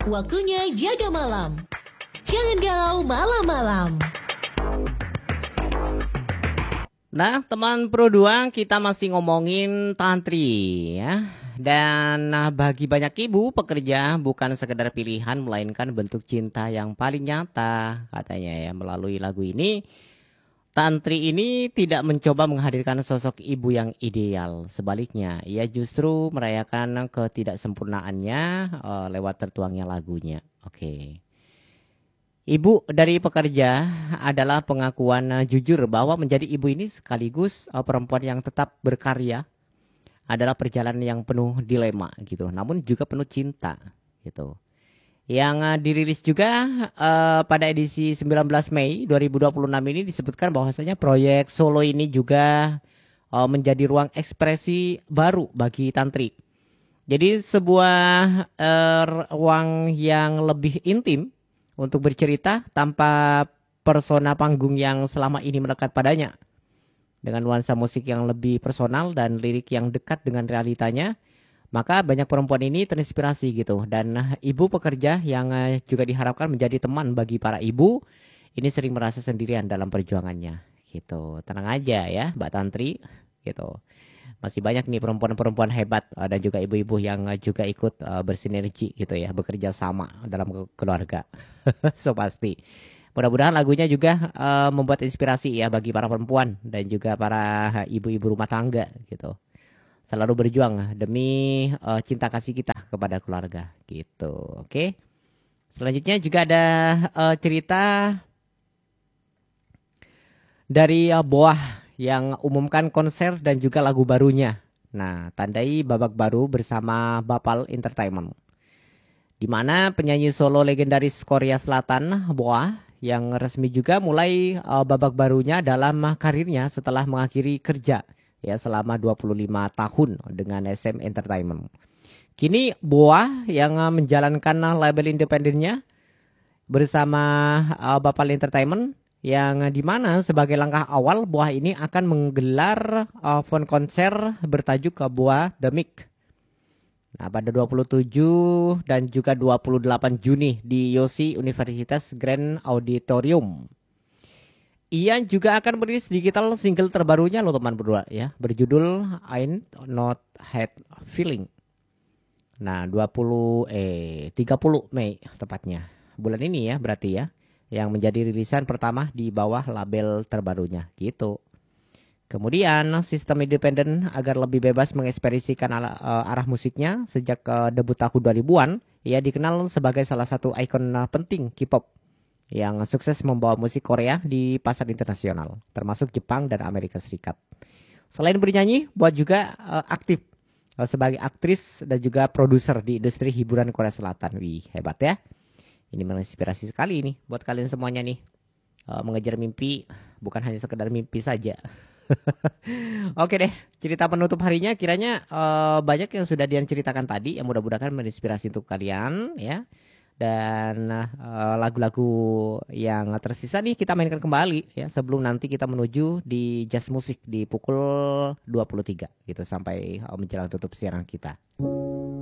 Waktunya jaga malam. Jangan galau malam-malam. Nah, teman Pro 2, kita masih ngomongin tantri ya. Dan bagi banyak ibu, pekerja bukan sekedar pilihan melainkan bentuk cinta yang paling nyata katanya ya. Melalui lagu ini, tantri ini tidak mencoba menghadirkan sosok ibu yang ideal. Sebaliknya, ia justru merayakan ketidaksempurnaannya lewat tertuangnya lagunya. Oke. Ibu dari pekerja adalah pengakuan jujur bahwa menjadi ibu ini sekaligus perempuan yang tetap berkarya adalah perjalanan yang penuh dilema gitu, namun juga penuh cinta gitu. Yang dirilis juga pada edisi 19 Mei 2026 ini disebutkan bahwasanya proyek solo ini juga menjadi ruang ekspresi baru bagi tantri. Jadi sebuah ruang yang lebih intim untuk bercerita tanpa persona panggung yang selama ini melekat padanya. Dengan nuansa musik yang lebih personal dan lirik yang dekat dengan realitanya, maka banyak perempuan ini terinspirasi gitu. Dan ibu pekerja yang juga diharapkan menjadi teman bagi para ibu, ini sering merasa sendirian dalam perjuangannya gitu. Tenang aja ya Mbak Tantri gitu. Masih banyak nih perempuan-perempuan hebat dan juga ibu-ibu yang juga ikut bersinergi gitu ya, bekerja sama dalam keluarga. So pasti. Mudah-mudahan lagunya juga membuat inspirasi ya bagi para perempuan dan juga para ibu-ibu rumah tangga gitu. Selalu berjuang demi cinta kasih kita kepada keluarga gitu. Oke. Selanjutnya juga ada cerita dari Boah yang umumkan konser dan juga lagu barunya. Nah, tandai babak baru bersama Bapal Entertainment. Di mana penyanyi solo legendaris Korea Selatan, Boah, yang resmi juga mulai babak barunya dalam karirnya setelah mengakhiri kerja ya selama 25 tahun dengan SM Entertainment. Kini Boah yang menjalankan label independennya bersama Bapal Entertainment yang dimana sebagai langkah awal Boah ini akan menggelar phone konser bertajuk Boah The Mic. Nah, pada 27 dan juga 28 Juni di Yosi Universitas Grand Auditorium. Ia juga akan merilis digital single terbarunya loh teman berdua ya, berjudul I Not Had Feeling. Nah, 30 Mei tepatnya. Bulan ini ya berarti ya, yang menjadi rilisan pertama di bawah label terbarunya gitu. Kemudian sistem independen agar lebih bebas mengekspresikan arah musiknya sejak debut tahun 2000-an, ia dikenal sebagai salah satu ikon penting K-pop yang sukses membawa musik Korea di pasar internasional, termasuk Jepang dan Amerika Serikat. Selain bernyanyi, buat juga aktif sebagai aktris dan juga produser di industri hiburan Korea Selatan. Wih, hebat ya. Ini menginspirasi sekali ini buat kalian semuanya nih. Mengejar mimpi bukan hanya sekedar mimpi saja. Oke deh, cerita penutup harinya kiranya banyak yang sudah Dian ceritakan tadi yang mudah-mudahan menginspirasi untuk kalian ya. Dan lagu-lagu yang tersisa nih kita mainkan kembali ya sebelum nanti kita menuju di jazz musik di pukul 23 gitu sampai menjelang tutup siaran kita.